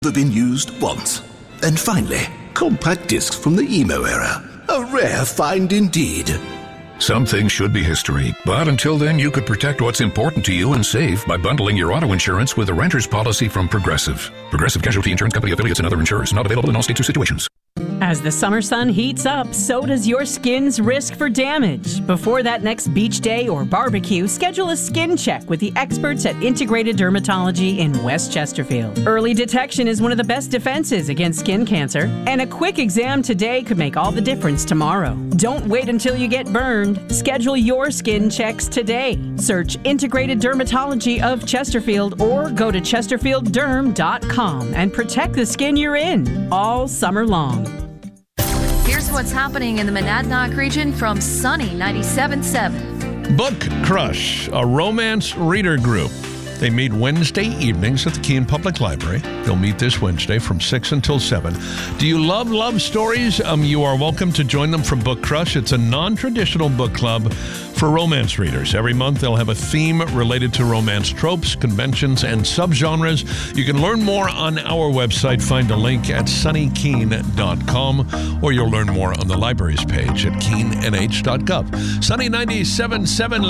have been used once. And finally, compact discs from the emo era. A rare find indeed. Some things should be history, but until then, you could protect what's important to you and save by bundling your auto insurance with a renter's policy from Progressive. Progressive Casualty Insurance Company affiliates and other insurers. Not available in all states or situations. As the summer sun heats up, so does your skin's risk for damage. Before that next beach day or barbecue, schedule a skin check with the experts at Integrated Dermatology in West Chesterfield. Early detection is one of the best defenses against skin cancer, and a quick exam today could make all the difference tomorrow. Don't wait until you get burned. Schedule your skin checks today. Search Integrated Dermatology of Chesterfield or go to chesterfieldderm.com and protect the skin you're in all summer long. Here's what's happening in the Monadnock region from Sunny 97.7. Book Crush, a romance reader group. They meet Wednesday evenings at the Keene Public Library. They'll meet this Wednesday from 6 until 7. Do you love love stories? You are welcome to join them for Book Crush. It's a non-traditional book club for romance readers. Every month they'll have a theme related to romance tropes, conventions, and subgenres. You can learn more on our website. Find a link at sunnykeene.com, or you'll learn more on the library's page at keenenh.gov. Sunny 97.7